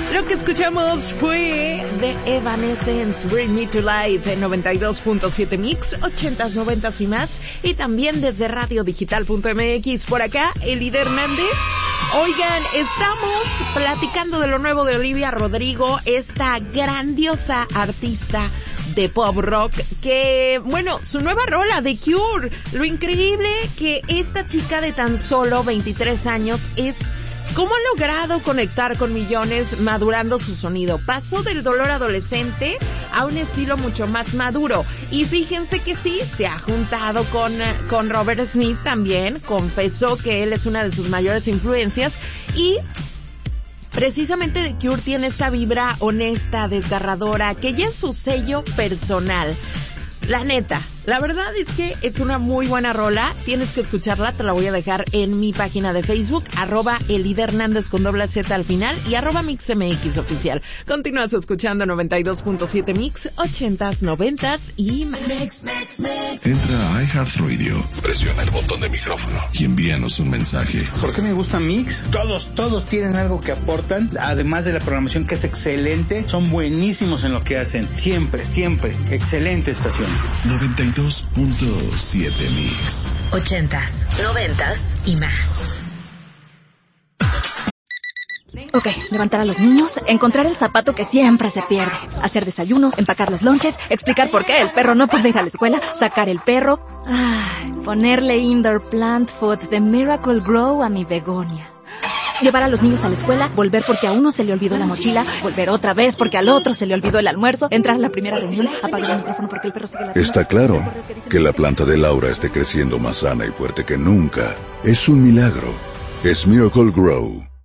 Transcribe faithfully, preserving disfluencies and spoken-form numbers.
Lo que escuchamos fue de Evanescence, Bring Me to Life en noventa y dos punto siete Mix, ochentas, noventas y más, y también desde radio digital punto m x. Por acá, Elida Hernández. Oigan, estamos platicando de lo nuevo de Olivia Rodrigo, esta grandiosa artista de pop rock, que, bueno, su nueva rola, The Cure. Lo increíble que esta chica de tan solo veintitrés años es... ¿Cómo ha logrado conectar con millones madurando su sonido? Pasó del dolor adolescente a un estilo mucho más maduro. Y fíjense que sí, se ha juntado con, con Robert Smith también. Confesó que él es una de sus mayores influencias. Y precisamente The Cure tiene esa vibra honesta, desgarradora, que ya es su sello personal. La neta, la verdad es que es una muy buena rola. Tienes que escucharla, te la voy a dejar en mi página de Facebook, arroba Elida Hernández con doble Z al final y arroba MixMX oficial. Continúas escuchando noventa y dos punto siete Mix, ochentas, noventas y más. Entra a iHeartRadio, presiona el botón de micrófono y envíanos un mensaje. ¿Por qué me gusta Mix? Todos, todos tienen algo que aportan, además de la programación que es excelente, son buenísimos en lo que hacen. Siempre, siempre, excelente estación. noventa y dos punto siete Mix. Ochentas, noventas y más. Ok, levantar a los niños, encontrar el zapato que siempre se pierde, hacer desayuno, empacar los lonches, explicar por qué el perro no puede ir a la escuela, sacar el perro, ay, ponerle indoor plant food de Miracle Grow a mi begonia. Llevar a los niños a la escuela, volver porque a uno se le olvidó la mochila, volver otra vez porque al otro se le olvidó el almuerzo, entrar a la primera reunión, apagar el micrófono porque el perro sigue la... Está claro que la planta de Laura esté creciendo más sana y fuerte que nunca. Es un milagro. Es Miracle Grow.